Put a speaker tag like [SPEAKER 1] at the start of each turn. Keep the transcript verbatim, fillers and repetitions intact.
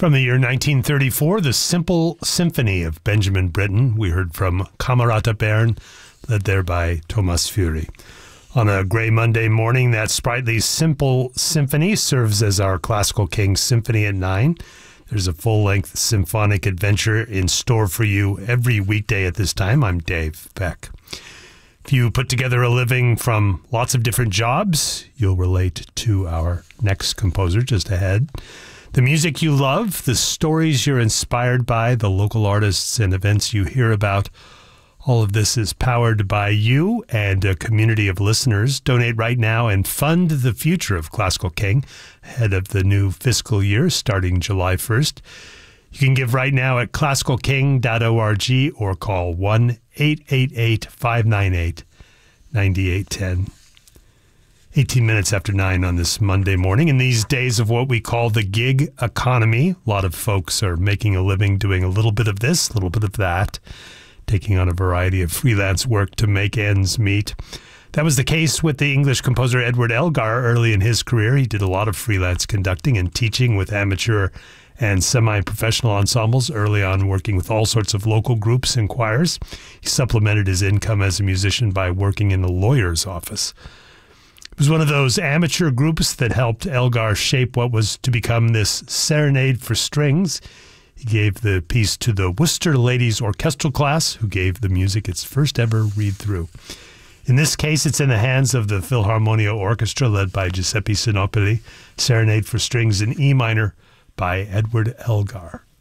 [SPEAKER 1] From the year nineteen thirty-four, the Simple Symphony of Benjamin Britten. We heard from Camerata Bern, led there by Thomas Fury. On a gray Monday morning, that sprightly Simple Symphony serves as our Classical King Symphony at nine. There's a full-length symphonic adventure in store for you every weekday at this time. I'm Dave Beck. If you put together a living from lots of different jobs, you'll relate to our next composer just ahead. The music you love, the stories you're inspired by, the local artists and events you hear about, all of this is powered by you and a community of listeners. Donate right now and fund the future of Classical King ahead of the new fiscal year starting July first. You can give right now at classical king dot org or call one eight eight eight, five nine eight, nine eight one zero. eighteen minutes after nine on this Monday morning. In these days of what we call the gig economy, a lot of folks are making a living doing a little bit of this, a little bit of that, taking on a variety of freelance work to make ends meet. That was the case with the English composer Edward Elgar early in his career. He did a lot of freelance conducting and teaching with amateur and semi-professional ensembles, early on working with all sorts of local groups and choirs. He supplemented his income as a musician by working in a lawyer's office. It was one of those amateur groups that helped Elgar shape what was to become this Serenade for Strings. He gave the piece to the Worcester Ladies Orchestral Class, who gave the music its first ever read-through. In this case, it's in the hands of the Philharmonia Orchestra, led by Giuseppe Sinopoli, Serenade for Strings in E minor by Edward Elgar.